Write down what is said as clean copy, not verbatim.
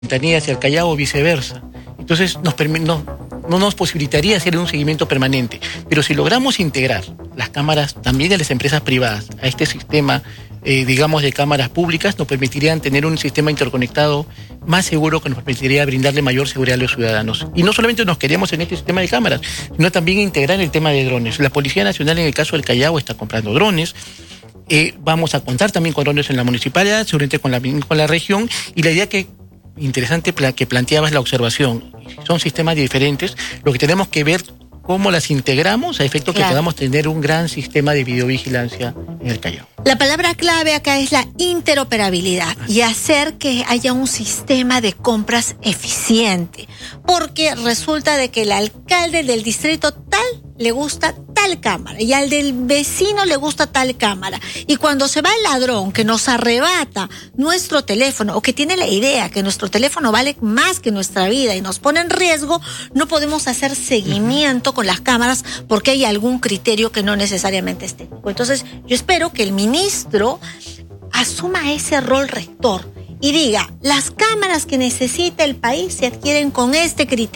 Ventanilla hacia el Callao o viceversa. Entonces no nos posibilitaría hacer un seguimiento permanente. Pero si logramos integrar las cámaras también de las empresas privadas a este sistema, digamos, de cámaras públicas, nos permitirían tener un sistema interconectado más seguro que nos permitiría brindarle mayor seguridad a los ciudadanos. Y no solamente nos queremos en este sistema de cámaras, sino también integrar el tema de drones. La Policía Nacional, en el caso del Callao, está comprando drones. Vamos a contar también con drones en la municipalidad, seguramente con la región, y la idea interesante que planteabas, la observación. Son sistemas diferentes, lo que tenemos que ver cómo las integramos a efecto que podamos tener un gran sistema de videovigilancia en el Callao. La palabra clave acá es la interoperabilidad y hacer que haya un sistema de compras eficiente, porque resulta de que el alcalde del distrito tal le gusta tal cámara y al del vecino le gusta tal cámara, y cuando se va el ladrón que nos arrebata nuestro teléfono o que tiene la idea que nuestro teléfono vale más que nuestra vida y nos pone en riesgo, no podemos hacer seguimiento con las cámaras porque hay algún criterio que no necesariamente es técnico. Entonces yo espero que el ministro asuma ese rol rector y diga, las cámaras que necesita el país se adquieren con este criterio.